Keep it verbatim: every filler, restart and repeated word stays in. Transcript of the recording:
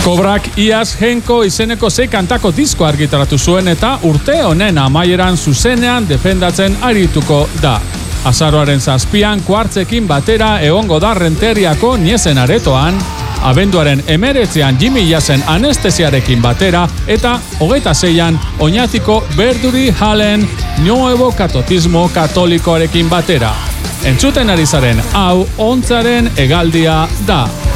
Kobrak iaz Jenko izeneko sei kantako disko argitaratu zuen eta urte honen amaieran zuzenean defendatzen arituko da. Azaroaren zazpian kuartzekin batera egongo da Renteriako Niesen aretoan, abenduaren emeretzean Jimmy Jazen anestesiarekin batera eta hogeita zeian Oñatiko Berduri Hallen Nuevo Katotismo Katolikoarekin batera. Entzuten ari zaren hau ontzaren hegaldia da.